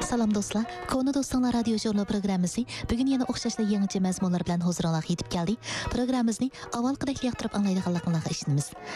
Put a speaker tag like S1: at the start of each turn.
S1: Salam dostlar, Konu Dostlar radyo jurnal programmasi bugün yana o'xshashli yangicha mazmunlar bilan huzuringizga yetib keldi. Programmamizni avvalgidek yoqtirib anglaydiganligingizga ishonamiz.